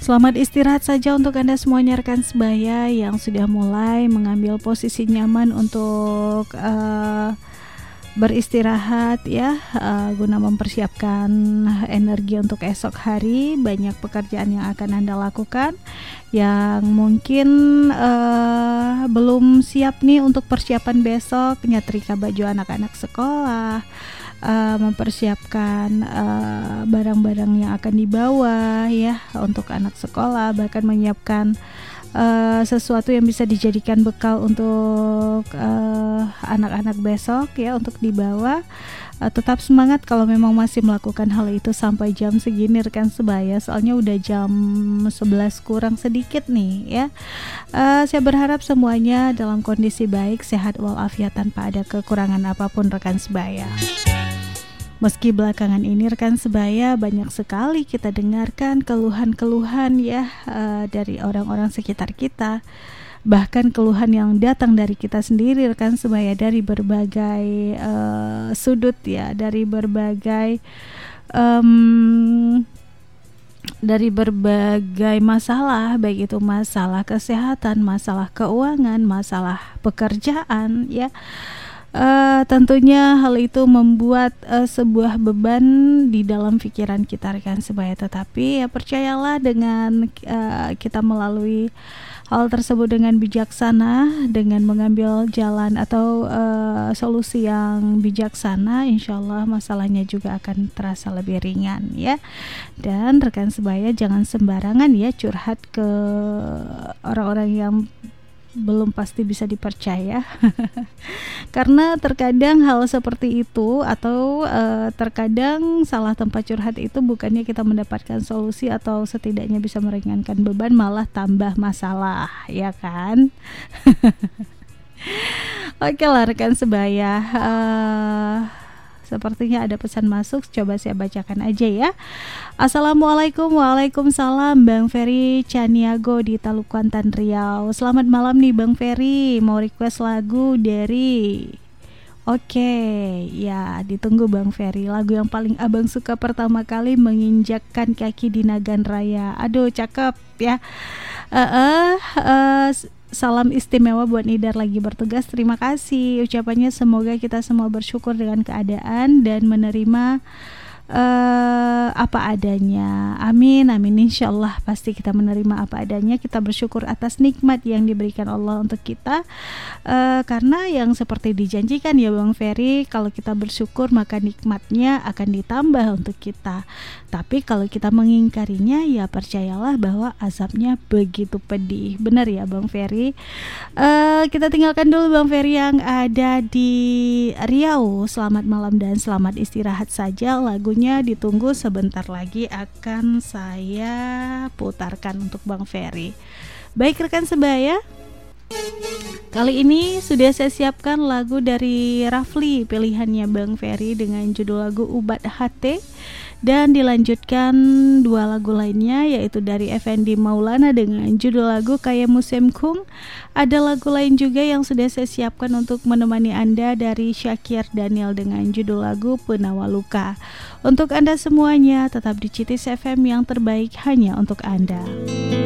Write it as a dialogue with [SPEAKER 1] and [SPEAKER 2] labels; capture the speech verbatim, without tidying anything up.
[SPEAKER 1] Selamat istirahat saja untuk Anda semuanya rekan sebaya yang sudah mulai mengambil posisi nyaman untuk uh, beristirahat ya, uh, guna mempersiapkan energi untuk esok hari. Banyak pekerjaan yang akan Anda lakukan yang mungkin uh, belum siap nih untuk persiapan besok, nyetrika baju anak-anak sekolah, Uh, mempersiapkan uh, barang-barang yang akan dibawa ya untuk anak sekolah, bahkan menyiapkan uh, sesuatu yang bisa dijadikan bekal untuk uh, anak-anak besok ya untuk dibawa. Uh, tetap semangat kalau memang masih melakukan hal itu sampai jam segini rekan sebaya, soalnya udah jam sebelas kurang sedikit nih ya. Uh, saya berharap semuanya dalam kondisi baik, sehat walafiat tanpa ada kekurangan apapun rekan sebaya. Meski belakangan ini rekan sebaya banyak sekali kita dengarkan keluhan-keluhan ya uh, dari orang-orang sekitar kita, bahkan keluhan yang datang dari kita sendiri rekan sebaya, dari berbagai uh, sudut ya, dari berbagai um, dari berbagai masalah, baik itu masalah kesehatan, masalah keuangan, masalah pekerjaan ya. Uh, tentunya hal itu membuat uh, sebuah beban di dalam pikiran kita rekan sebaya, tetapi ya percayalah dengan uh, kita melalui hal tersebut dengan bijaksana, dengan mengambil jalan atau uh, solusi yang bijaksana, insya Allah masalahnya juga akan terasa lebih ringan ya. Dan rekan sebaya jangan sembarangan ya curhat ke orang-orang yang belum pasti bisa dipercaya. Karena terkadang hal seperti itu atau uh, terkadang salah tempat curhat itu bukannya kita mendapatkan solusi atau setidaknya bisa meringankan beban, malah tambah masalah ya kan. Oke lah rekan sebaya, uh, sepertinya ada pesan masuk, coba saya bacakan aja ya. Assalamualaikum. Waalaikumsalam, Bang Ferry Caniago di Teluk Kuantan Riau. Selamat malam nih Bang Ferry, mau request lagu dari Oke, ya ditunggu Bang Ferry. Lagu yang paling abang suka pertama kali menginjakkan kaki di Nagan Raya. Aduh cakep ya. uh, uh, uh, Salam istimewa buat Nidar lagi bertugas. Terima kasih ucapannya, semoga kita semua bersyukur dengan keadaan dan menerima uh, apa adanya. Amin, amin. Insya Allah pasti kita menerima apa adanya. Kita bersyukur atas nikmat yang diberikan Allah untuk kita, uh, karena yang seperti dijanjikan ya Bang Ferry, kalau kita bersyukur maka nikmatnya akan ditambah untuk kita. Tapi kalau kita mengingkarinya, ya percayalah bahwa azabnya begitu pedih. Benar ya Bang Ferry. uh, Kita tinggalkan dulu Bang Ferry yang ada di Riau. Selamat malam dan selamat istirahat saja. Lagunya ditunggu sebentar lagi akan saya putarkan untuk Bang Ferry. Baik rekan sebaya, kali ini sudah saya siapkan lagu dari Rafli, pilihannya Bang Ferry dengan judul lagu Ubat Hate. Dan dilanjutkan dua lagu lainnya, yaitu dari Effendi Maulana dengan judul lagu Kaya Musim Kung. Ada lagu lain juga yang sudah saya siapkan untuk menemani Anda dari Syakir Daniel dengan judul lagu Penawa Luka. Untuk Anda semuanya tetap di C I T I S F M yang terbaik hanya untuk Anda.